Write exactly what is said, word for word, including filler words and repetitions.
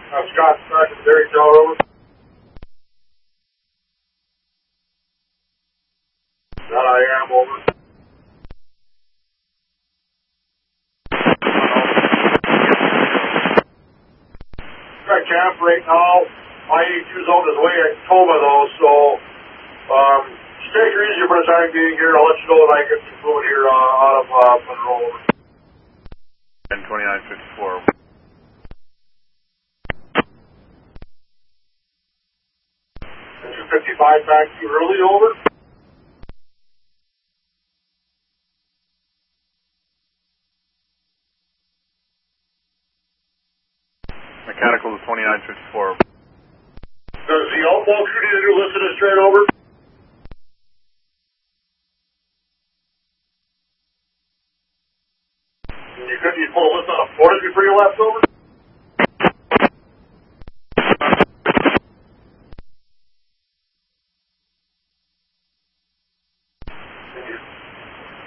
Uh, Scott, Sergeant Terry Tower, over. That I am, over. Got camp right now. My eighty-two's out his way at Toma, though, so um, just take her easy for the time being here. I'll let you know when I get some fluid here uh, out of uh, Monroe. ten twenty-nine fifty-four. two fifty-five back too early, over. Mechanical to twenty-nine fifty-four. Does the outbound crew need to do listen to straight, over? You couldn't you pull a list on a forty before you left, over?